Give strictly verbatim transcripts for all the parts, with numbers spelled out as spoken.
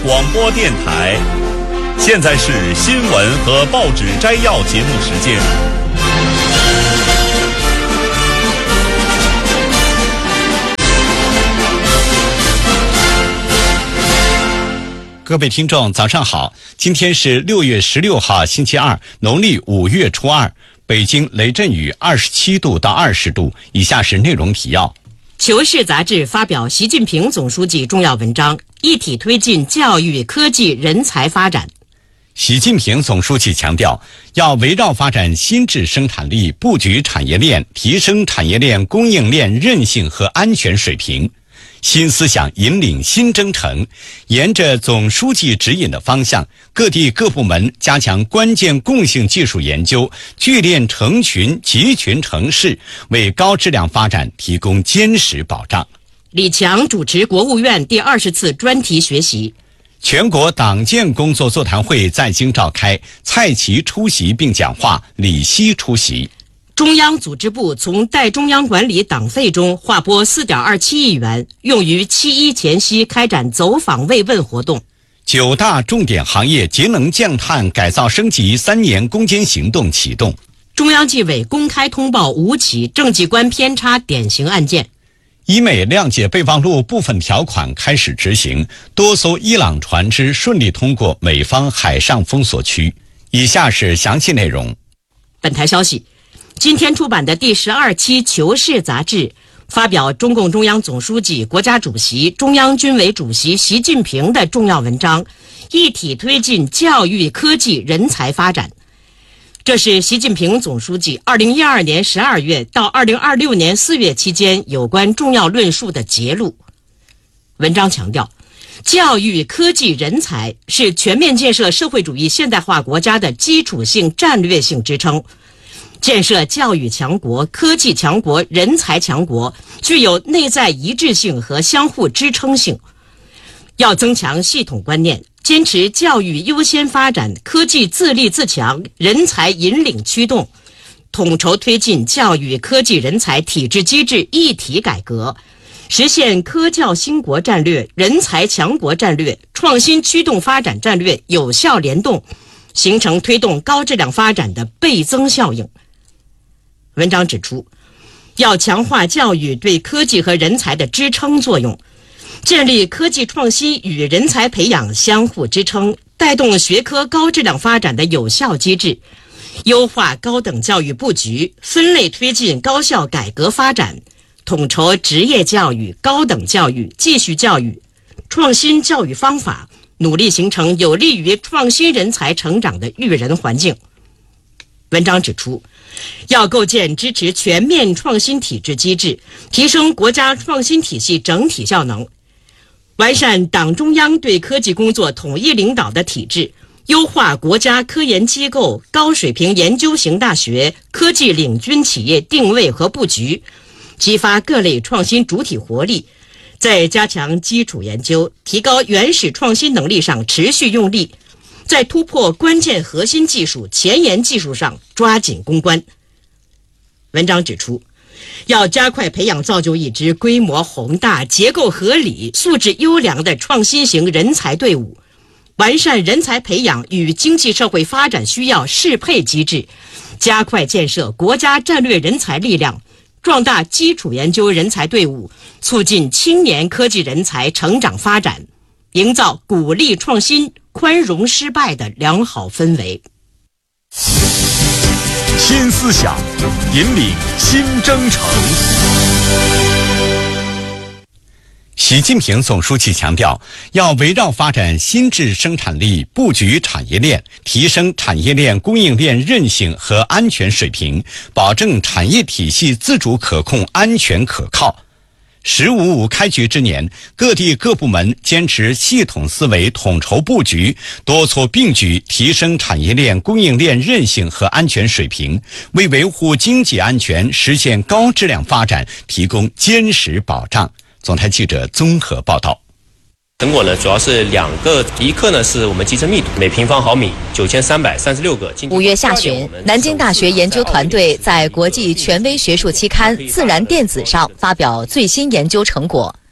广播电台，现在是新闻和报纸摘要节目时间。 各位听众早上好，今天是六月十六号星期二，农历五月初二，北京雷阵雨二十七度到二十度。以下是内容提要。 求是杂志发表习近平总书记重要文章，一体推进教育、科技、人才发展。 习近平总书记强调，要围绕发展新质生产力，布局产业链，提升产业链供应链韧性和安全水平。新思想引领新征程，沿着总书记指引的方向，各地各部门加强关键共性技术研究，聚炼成群、集群成市，为高质量发展提供坚实保障。 李强主持国务院第二十次专题学习。 全国党建工作座谈会在京召开，蔡奇出席并讲话，李希出席。 中央组织部从代中央管理党费中划拨 四点二七亿元，用于七一前夕开展走访慰问活动。 九大重点行业节能降碳改造升级三年攻坚行动启动。 中央纪委公开通报五起政绩观偏差典型案件。 伊美谅解备忘录部分条款开始执行，多艘伊朗船只顺利通过美方海上封锁区。以下是详细内容。 本台消息，今天出版的第十二期《求是》杂志发表中共中央总书记、国家主席、中央军委主席习近平的重要文章，一体推进教育、科技、人才发展。这是习近平总书记二零一二年十二月到二零二六年四月期间有关重要论述的节录。文章强调，教育、科技、人才是全面建设社会主义现代化国家的基础性战略性支撑。建设教育强国、科技强国、人才强国具有内在一致性和相互支撑性。要增强系统观念，坚持教育优先发展、科技自立自强、人才引领驱动，统筹推进教育、科技、人才体制机制一体改革，实现科教兴国战略、人才强国战略、创新驱动发展战略有效联动，形成推动高质量发展的倍增效应。文章指出，要强化教育对科技和人才的支撑作用，建立科技创新与人才培养相互支撑、带动学科高质量发展的有效机制，优化高等教育布局，分类推进高校改革发展，统筹职业教育、高等教育、继续教育、创新教育方法，努力形成有利于创新人才成长的育人环境。文章指出，要构建支持全面创新体制机制，提升国家创新体系整体效能，完善党中央对科技工作统一领导的体制，优化国家科研机构、高水平研究型大学、科技领军企业定位和布局，激发各类创新主体活力，在加强基础研究、提高原始创新能力上持续用力，在突破关键核心技术、前沿技术上抓紧攻关。文章指出，要加快培养造就一支规模宏大、结构合理、素质优良的创新型人才队伍，完善人才培养与经济社会发展需要适配机制，加快建设国家战略人才力量，壮大基础研究人才队伍，促进青年科技人才成长发展，营造鼓励创新、宽容失败的良好氛围。 新思想引领新征程。 习近平总书记强调，要围绕发展新质生产力，布局产业链，提升产业链供应链韧性和安全水平，保证产业体系自主可控、安全可靠。十五五开局之年，各地各部门坚持系统思维、统筹布局，多措并举，提升产业链供应链韧性和安全水平，为维护经济安全、实现高质量发展提供坚实保障。总台记者综合报道。 成果呢，主要是两个，第一课呢是我们集成密度，每平方毫米九千三百三十六个。 五月下旬，南京大学研究团队在国际权威学术期刊《自然电子》上发表最新研究成果。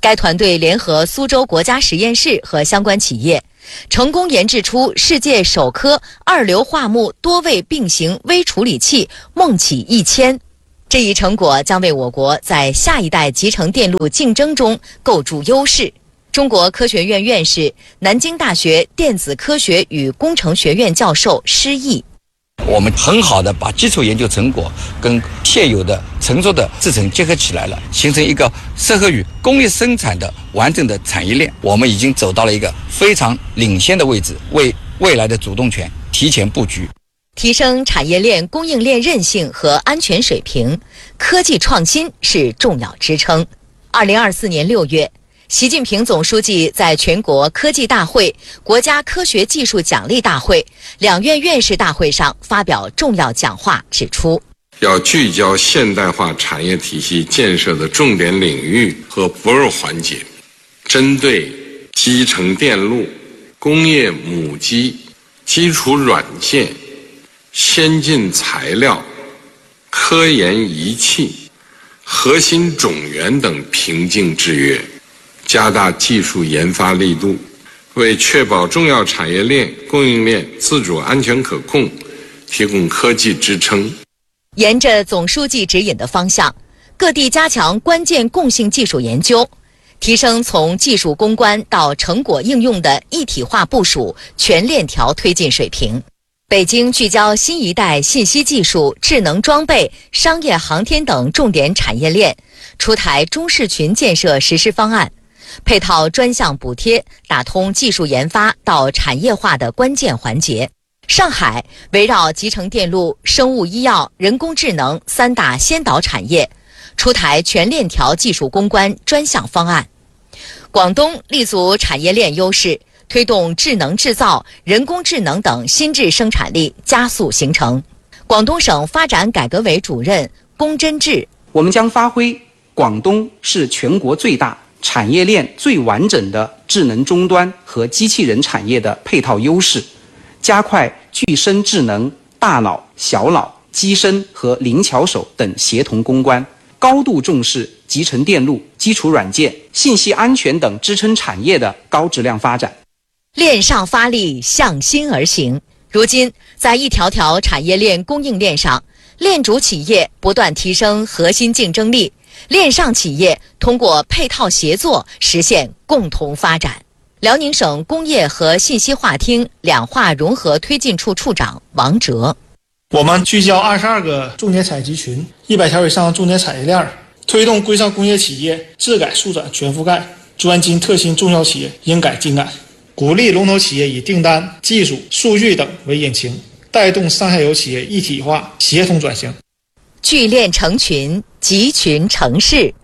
该团队联合苏州国家实验室和相关企业，成功研制出世界首颗二硫化钼多位并行微处理器梦启一千。这一成果将为我国在下一代集成电路竞争中构筑优势。中国科学院院士、南京大学电子科学与工程学院教授施毅。 我们很好的把基础研究成果跟现有的成熟的制程结合起来了，形成一个适合于工业生产的完整的产业链。我们已经走到了一个非常领先的位置，为未来的主动权提前布局。 提升产业链供应链韧性和安全水平，科技创新是重要支撑。二零二四年六月，习近平总书记在全国科技大会、国家科学技术奖励大会、两院院士大会上发表重要讲话，指出要聚焦现代化产业体系建设的重点领域和薄弱环节，针对集成电路、工业母机、基础软件、先进材料、科研仪器、核心种源等瓶颈制约，加大技术研发力度，为确保重要产业链供应链自主安全可控提供科技支撑。 沿着总书记指引的方向，各地加强关键共性技术研究，提升从技术攻关到成果应用的一体化部署、全链条推进水平。北京聚焦新一代信息技术、智能装备、商业航天等重点产业链，出台中视群建设实施方案，配套专项补贴，打通技术研发到产业化的关键环节。上海围绕集成电路、生物医药、人工智能三大先导产业，出台全链条技术攻关专项方案。广东立足产业链优势，推动智能制造、人工智能等新质生产力加速形成。广东省发展改革委主任龚真志： 我们将发挥广东是全国最大、产业链最完整的智能终端和机器人产业的配套优势，加快具身智能、大脑、小脑、机身和灵巧手等协同攻关，高度重视集成电路、基础软件、信息安全等支撑产业的高质量发展。 链上发力，向心而行。如今，在一条条产业链供应链上，链主企业不断提升核心竞争力，链上企业通过配套协作实现共同发展。辽宁省工业和信息化厅两化融合推进处处长王哲： 我们聚焦二十二个重点采集群、一百条以上重点产业链，推动规上工业企业质改速转全覆盖，专精特新重要企业应改尽改，鼓励龙头企业以订单、技术、数据等为引擎，带动上下游企业一体化协同转型。 聚链成群，集群成市。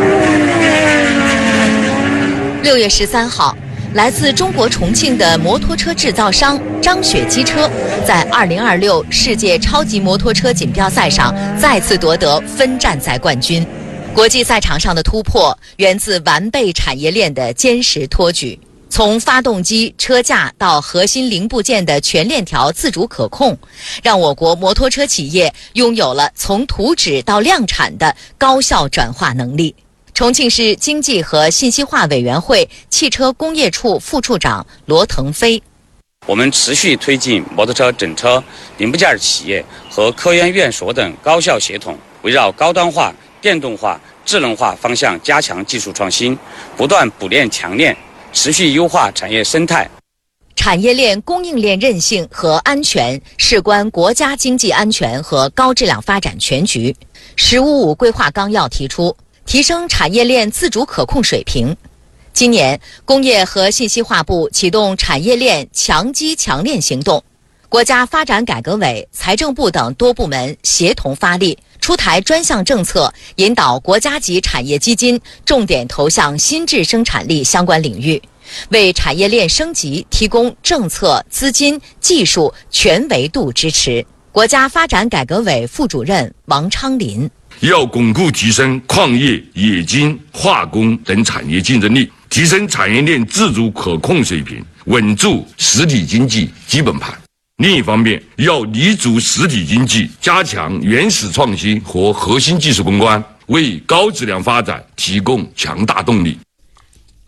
六月十三号，来自中国重庆的摩托车制造商张雪机车，在二零二六世界超级摩托车锦标赛上再次夺得分站赛冠军。国际赛场上的突破源自完备产业链的坚实托举。从发动机、车架到核心零部件的全链条自主可控，让我国摩托车企业拥有了从图纸到量产的高效转化能力。重庆市经济和信息化委员会汽车工业处副处长罗腾飞： 我们持续推进摩托车整车零部件企业和科研院所等高效协同，围绕高端化、电动化、智能化方向加强技术创新，不断补链强链，持续优化产业生态。 产业链供应链韧性和安全事关国家经济安全和高质量发展全局。“十五五”规划纲要提出，提升产业链自主可控水平。今年，工业和信息化部启动产业链强基强链行动，国家发展改革委、财政部等多部门协同发力，出台专项政策，引导国家级产业基金重点投向新质生产力相关领域，为产业链升级提供政策、资金、技术全维度支持。国家发展改革委副主任王昌林： 要巩固提升矿业、冶金、化工等产业竞争力，提升产业链自主可控水平，稳住实体经济基本盘。另一方面，要立足实体经济，加强原始创新和核心技术攻关，为高质量发展提供强大动力。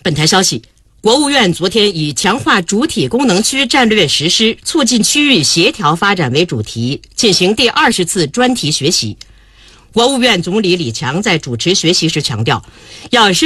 本台消息，国务院昨天以强化主体功能区战略实施，促进区域协调发展为主题，进行第二十次专题学习。国务院总理李强在主持学习时强调，要